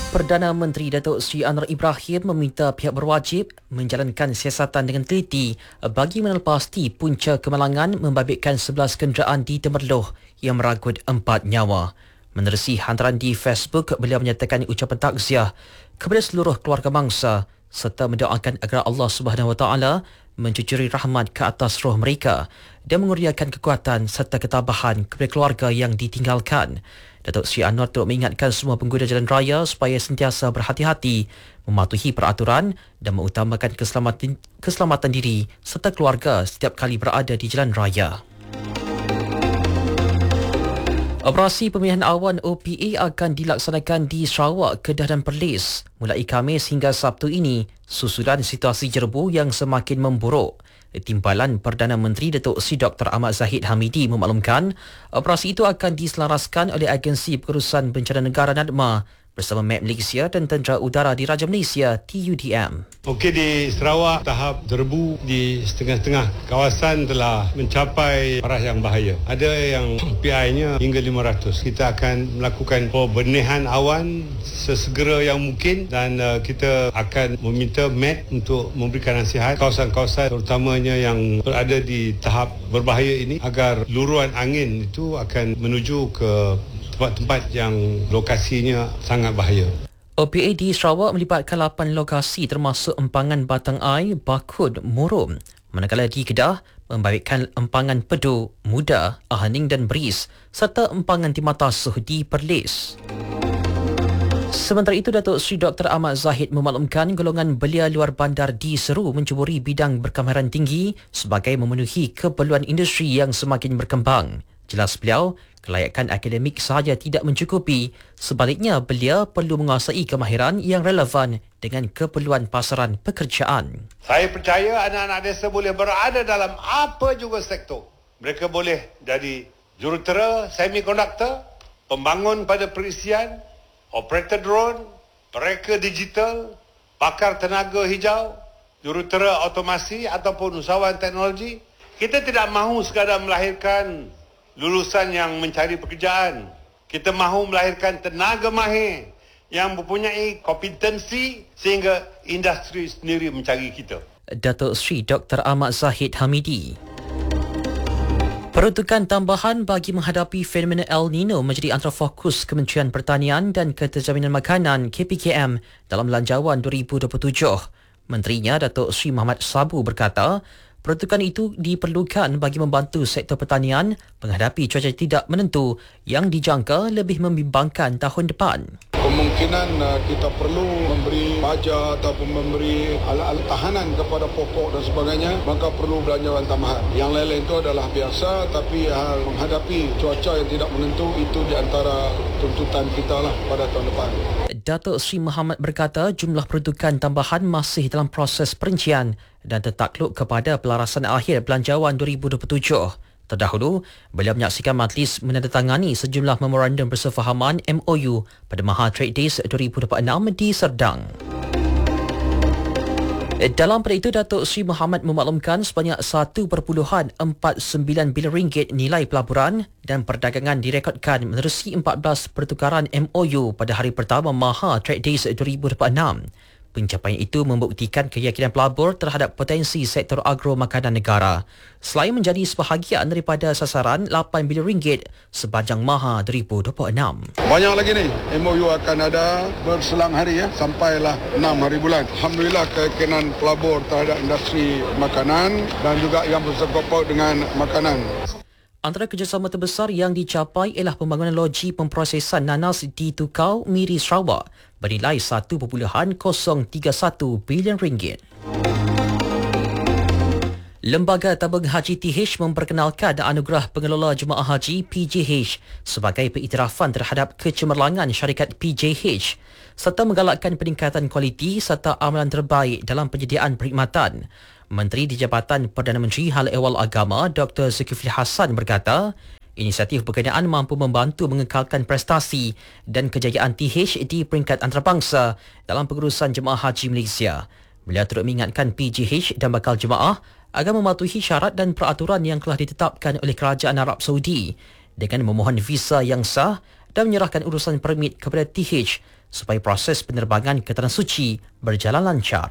Perdana Menteri Datuk Seri Anwar Ibrahim meminta pihak berwajib menjalankan siasatan dengan teliti bagi menepasti punca kemalangan membabitkan 11 kenderaan di Temerloh yang merangkut 4 nyawa. Menerusi hantaran di Facebook, beliau menyatakan ucapan takziah kepada seluruh keluarga mangsa serta mendoakan agar Allah Subhanahu Wa Taala mencucuri rahmat ke atas roh mereka dan mengurniakan kekuatan serta ketabahan kepada keluarga yang ditinggalkan. Datuk Seri Anwar turut mengingatkan semua pengguna jalan raya supaya sentiasa berhati-hati, mematuhi peraturan dan mengutamakan keselamatan diri serta keluarga setiap kali berada di jalan raya. Operasi pemilihan awan OPA akan dilaksanakan di Sarawak, Kedah dan Perlis mulai Khamis hingga Sabtu ini susulan situasi jerebu yang semakin memburuk. Timbalan Perdana Menteri Datuk Seri Dr. Ahmad Zahid Hamidi memaklumkan operasi itu akan diselaraskan oleh Agensi Pengurusan Bencana Negara NADMA bersama MET Malaysia dan Tentera Udara Diraja Malaysia TUDM. Okey, di Sarawak tahap jerebu di setengah-setengah kawasan telah mencapai paras yang bahaya. Ada yang PI-nya hingga 500. Kita akan melakukan pembenihan awan sesegera yang mungkin dan kita akan meminta MET untuk memberikan nasihat kawasan-kawasan terutamanya yang berada di tahap berbahaya ini agar luruan angin itu akan menuju ke tempat-tempat yang lokasinya sangat bahaya. OPA di Sarawak melibatkan 8 lokasi termasuk empangan Batang Ai, Bakud, Murum. Manakala di Kedah membabitkan empangan Pedu, Muda, Ahaning dan Beris serta empangan Timatasuh di Perlis. Sementara itu, Datuk Seri Dr. Ahmad Zahid memaklumkan golongan belia luar bandar diseru mencuburi bidang berkemahiran tinggi sebagai memenuhi keperluan industri yang semakin berkembang. Jelas beliau, kelayakan akademik sahaja tidak mencukupi. Sebaliknya, belia perlu menguasai kemahiran yang relevan dengan keperluan pasaran pekerjaan. Saya percaya anak-anak desa boleh berada dalam apa juga sektor. Mereka boleh jadi jurutera, semikonduktor, pembangun pada perisian, operator drone, mereka digital, pakar tenaga hijau, jurutera otomasi ataupun usahawan teknologi. Kita tidak mahu sekadar melahirkan lulusan yang mencari pekerjaan. Kita mahu melahirkan tenaga mahir yang mempunyai kompetensi sehingga industri sendiri mencari kita. Datuk Seri Dr. Ahmad Zahid Hamidi. Peruntukan tambahan bagi menghadapi fenomena El Nino menjadi antara fokus Kementerian Pertanian dan Keterjaminan Makanan KPKM dalam Lanjawan 2027. Menterinya Datuk Seri Muhammad Sabu berkata, peruntukan itu diperlukan bagi membantu sektor pertanian menghadapi cuaca tidak menentu yang dijangka lebih membimbangkan tahun depan. Kemungkinan kita perlu memberi baja ataupun memberi alat-alat tahanan kepada pokok dan sebagainya, maka perlu belanjawan tambahan. Yang lain-lain itu adalah biasa, tapi hal menghadapi cuaca yang tidak menentu itu di antara tuntutan kita lah pada tahun depan. Datuk Seri Muhammad berkata jumlah peruntukan tambahan masih dalam proses perincian dan tertakluk kepada pelarasan akhir Belanjawan 2027. Terdahulu, beliau menyaksikan majlis menandatangani sejumlah memorandum bersefahaman MOU pada Maha Trade Days 2026 di Serdang. Dalam pada itu, Datuk Seri Muhammad memaklumkan sebanyak 1.49 bilion ringgit nilai pelaburan dan perdagangan direkodkan menerusi 14 pertukaran MOU pada hari pertama Maha Trade Days 2026. Pencapaian itu membuktikan keyakinan pelabur terhadap potensi sektor agro makanan negara. Selain menjadi sebahagian daripada sasaran 8 bilion ringgit sepanjang Maha 2026. Banyak lagi ni MOU akan ada berselang hari sampailah 6 hari bulan. Alhamdulillah keyakinan pelabur terhadap industri makanan dan juga yang bersangkut paut dengan makanan. Antara kerjasama terbesar yang dicapai ialah pembangunan loji pemprosesan nanas di Tukau, Miri, Sarawak bernilai 1.031 bilion ringgit. Lembaga Tabung Haji TH memperkenalkan anugerah pengelola jemaah haji PJH sebagai pengiktirafan terhadap kecemerlangan syarikat PJH serta menggalakkan peningkatan kualiti serta amalan terbaik dalam penyediaan perkhidmatan. Menteri di Jabatan Perdana Menteri Hal Ehwal Agama Dr. Zulkifli Hassan berkata, inisiatif berkenaan mampu membantu mengekalkan prestasi dan kejayaan TH di peringkat antarabangsa dalam pengurusan jemaah haji Malaysia. Beliau turut mengingatkan PJH dan bakal jemaah agar mematuhi syarat dan peraturan yang telah ditetapkan oleh Kerajaan Arab Saudi dengan memohon visa yang sah dan menyerahkan urusan permit kepada TH supaya proses penerbangan ke Tanah Suci berjalan lancar.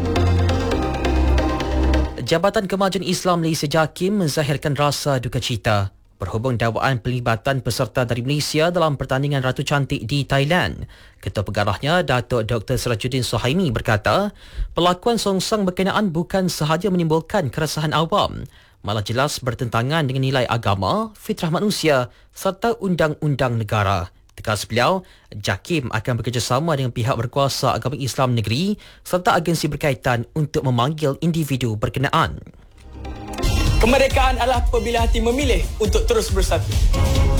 Jabatan Kemajuan Islam Malaysia JAKIM menzahirkan rasa duka cita berhubung dakwaan pelibatan peserta dari Malaysia dalam pertandingan Ratu Cantik di Thailand. Ketua Pengarahnya, Datuk Dr. Sirajuddin Suhaimi berkata, pelakuan songsang berkenaan bukan sahaja menimbulkan keresahan awam, malah jelas bertentangan dengan nilai agama, fitrah manusia serta undang-undang negara. Tegas beliau, JAKIM akan bekerjasama dengan pihak berkuasa agama Islam negeri serta agensi berkaitan untuk memanggil individu berkenaan. Kemerdekaan adalah apabila hati memilih untuk terus bersatu.